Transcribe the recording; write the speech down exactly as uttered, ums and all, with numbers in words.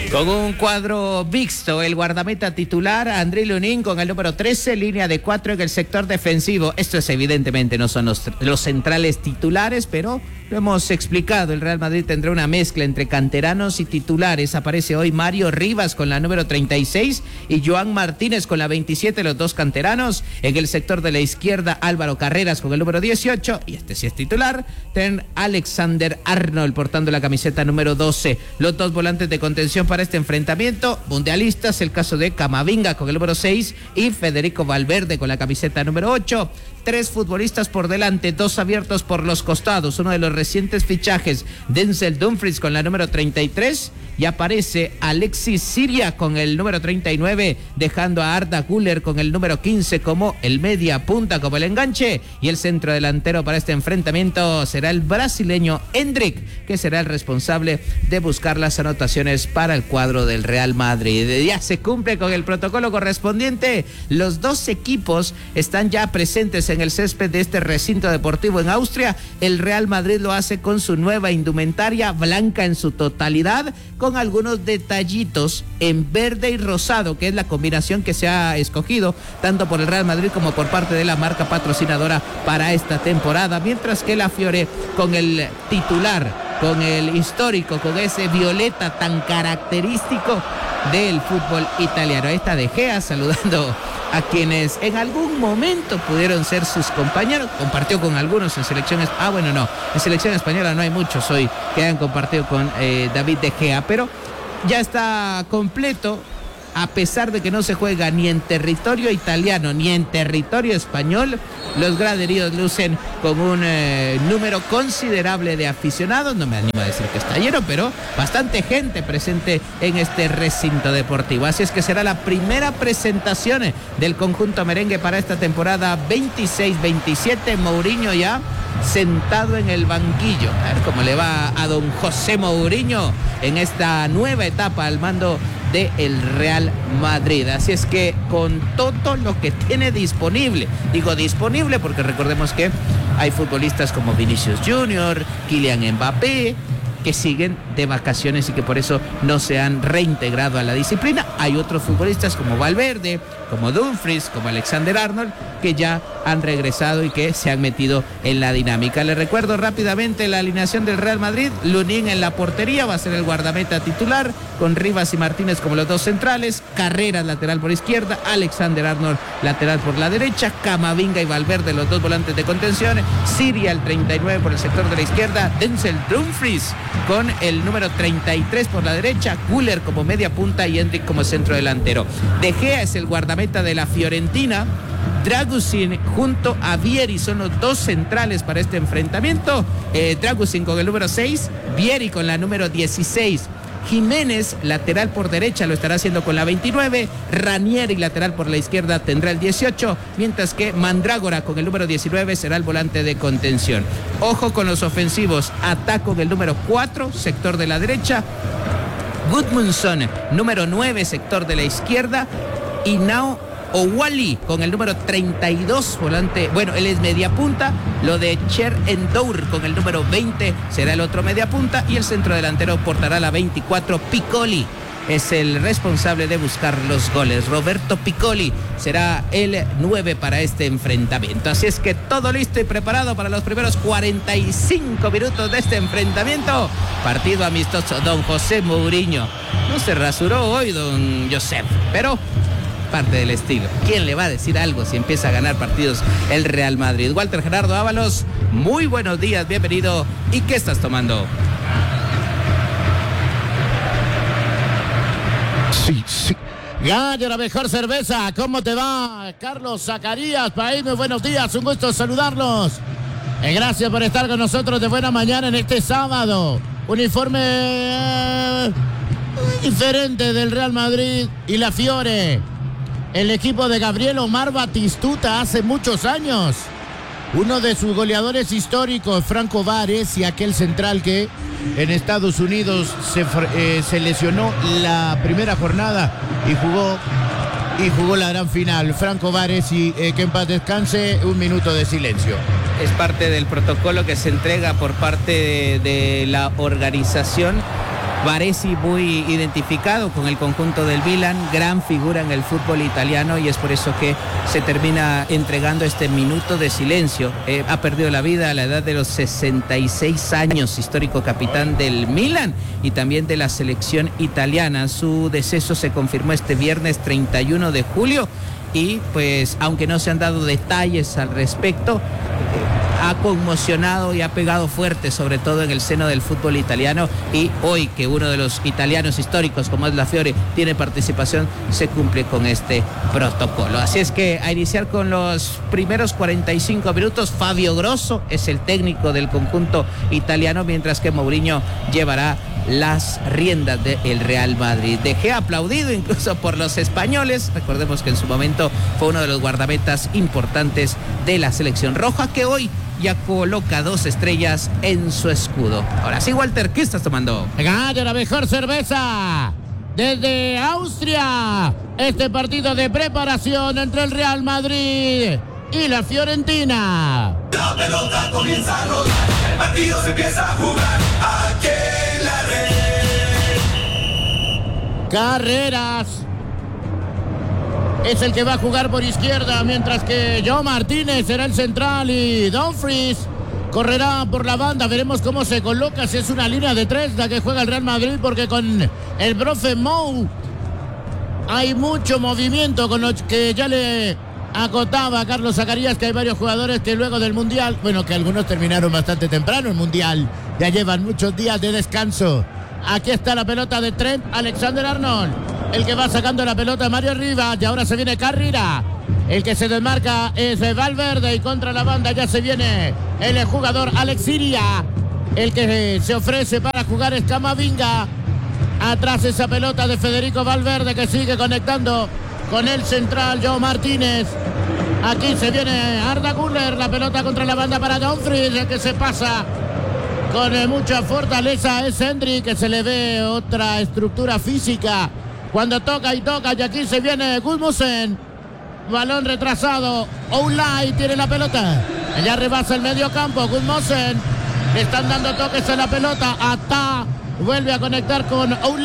Con un cuadro mixto, el guardameta titular, André Lunin, con el número trece, línea de cuatro en el sector defensivo. Esto es evidentemente no son los, los centrales titulares, pero lo hemos explicado. El Real Madrid tendrá una mezcla entre canteranos y titulares. Aparece hoy Mario Rivas con la número treinta y seis y Joan Martínez con la veintisiete, los dos canteranos. En el sector de la izquierda, Álvaro Carreras con el número dieciocho, y este sí es titular. Ten Alexander Arnold portando la camiseta número doce. Los dos volantes de contención para este enfrentamiento, mundialistas, el caso de Camavinga con el número seis y Federico Valverde con la camiseta número ocho. Tres futbolistas por delante, dos abiertos por los costados. Uno de los recientes fichajes, Denzel Dumfries con la número treinta y tres, y aparece Alexis Siria con el número treinta y nueve, dejando a Arda Güler con el número quince como el media punta, como el enganche, y el centro delantero para este enfrentamiento será el brasileño Endrick, que será el responsable de buscar las anotaciones para el cuadro del Real Madrid. Ya se cumple con el protocolo correspondiente. Los dos equipos están ya presentes en el césped de este recinto deportivo en Austria. El Real Madrid lo hace con su nueva indumentaria blanca en su totalidad, con algunos detallitos en verde y rosado, que es la combinación que se ha escogido tanto por el Real Madrid como por parte de la marca patrocinadora para esta temporada, mientras que la Fiore con el titular, con el histórico, con ese violeta tan característico del fútbol italiano. Ahí está De Gea saludando a quienes en algún momento pudieron ser sus compañeros. Compartió con algunos en selecciones. Ah, bueno, no. En selección española no hay muchos hoy que hayan compartido con eh, David De Gea, pero ya está completo. A pesar de que no se juega ni en territorio italiano ni en territorio español, los graderíos lucen con un eh, número considerable de aficionados. No me animo a decir que está lleno, pero bastante gente presente en este recinto deportivo. Así es que será la primera presentación del conjunto merengue para esta temporada veintiséis veintisiete. Mourinho ya sentado en el banquillo. A ver cómo le va a don José Mourinho en esta nueva etapa al mando de el Real Madrid. Así es que con todo lo que tiene disponible, digo disponible porque recordemos que hay futbolistas como Vinicius Junior, Kylian Mbappé, que siguen de vacaciones y que por eso no se han reintegrado a la disciplina. Hay otros futbolistas como Valverde, como Dumfries, como Alexander Arnold, que ya han regresado y que se han metido en la dinámica. Les recuerdo rápidamente la alineación del Real Madrid. Lunin en la portería, va a ser el guardameta titular, con Rivas y Martínez como los dos centrales, Carreras lateral por izquierda, Alexander Arnold lateral por la derecha, Camavinga y Valverde los dos volantes de contención, Siria el treinta y nueve por el sector de la izquierda, Denzel Dumfries con el número treinta y tres por la derecha, Güler como media punta y Endrick como centro delantero. De Gea es el guardameta de la Fiorentina. Dragusin junto a Vieri son los dos centrales para este enfrentamiento. eh, Dragusin con el número seis, Vieri con la número dieciséis. Jiménez, lateral por derecha, lo estará haciendo con la veintinueve. Ranieri, lateral por la izquierda, tendrá el dieciocho, mientras que Mandrágora con el número diecinueve será el volante de contención. Ojo con los ofensivos. Ataca con el número cuatro, sector de la derecha. Gudmundsson, número nueve, sector de la izquierda. Y Nao Owali con el número treinta y dos, volante, bueno, él es media punta. Lo de Cher Endour con el número veinte será el otro media punta, y el centro delantero portará la veinticuatro. Piccoli es el responsable de buscar los goles. Roberto Piccoli será el nueve para este enfrentamiento. Así es que todo listo y preparado para los primeros cuarenta y cinco minutos de este enfrentamiento. Partido amistoso. Don José Mourinho no se rasuró hoy, don Josep, pero parte del estilo. ¿Quién le va a decir algo si empieza a ganar partidos el Real Madrid? Walter Gerardo Ábalos, muy buenos días, bienvenido. ¿Y qué estás tomando? Sí, sí. Gallo, la mejor cerveza. ¿Cómo te va, Carlos Zacarías? País, muy buenos días, un gusto saludarlos. Eh, gracias por estar con nosotros de buena mañana en este sábado. Uniforme eh, diferente del Real Madrid y la Fiore. El equipo de Gabriel Omar Batistuta hace muchos años. Uno de sus goleadores históricos, Franco Vares, y aquel central que en Estados Unidos se, eh, se lesionó la primera jornada y jugó y jugó la gran final. Franco Vares, y eh, que en paz descanse, un minuto de silencio. Es parte del protocolo que se entrega por parte de, de la organización Baresi muy identificado con el conjunto del Milan, gran figura en el fútbol italiano y es por eso que se termina entregando este minuto de silencio. Eh, ha perdido la vida a la edad de los sesenta y seis años, histórico capitán del Milan y también de la selección italiana. Su deceso se confirmó este viernes treinta y uno de julio y pues aunque no se han dado detalles al respecto, ha conmocionado y ha pegado fuerte, sobre todo en el seno del fútbol italiano, y hoy que uno de los italianos históricos como es La Fiore tiene participación, se cumple con este protocolo. Así es que a iniciar con los primeros cuarenta y cinco minutos, Fabio Grosso es el técnico del conjunto italiano, mientras que Mourinho llevará las riendas del Real Madrid. De Gea aplaudido incluso por los españoles, recordemos que en su momento fue uno de los guardametas importantes de la selección roja, que hoy ya coloca dos estrellas en su escudo. Ahora sí, Walter, ¿qué estás tomando? Gana la mejor cerveza desde Austria. Este partido de preparación entre el Real Madrid y la Fiorentina. La pelota comienza a rodar, el partido se empieza a jugar aquí en la red. Carreras es el que va a jugar por izquierda, mientras que Joe Martínez será el central y Dumfries correrá por la banda. Veremos cómo se coloca, si es una línea de tres la que juega el Real Madrid, porque con el profe Mou hay mucho movimiento, con lo que ya le acotaba a Carlos Zacarías, que hay varios jugadores que luego del Mundial, bueno, que algunos terminaron bastante temprano el Mundial, ya llevan muchos días de descanso. Aquí está la pelota de Trent Alexander-Arnold, el que va sacando la pelota Mario Rivas, y ahora se viene Carrera. El que se desmarca es Valverde, y contra la banda ya se viene el jugador Alex Siria. El que se ofrece para jugar es Camavinga. Atrás esa pelota de Federico Valverde, que sigue conectando con el central Joe Martínez. Aquí se viene Arda Güler, la pelota contra la banda para Dumfries, el que se pasa con mucha fortaleza es Hendrik, que se le ve otra estructura física cuando toca y toca, y aquí se viene Gudmussen. Balón retrasado, Oulay tiene la pelota, ella rebasa el medio campo, Gudmussen, le están dando toques a la pelota, Ata vuelve a conectar con Oulay.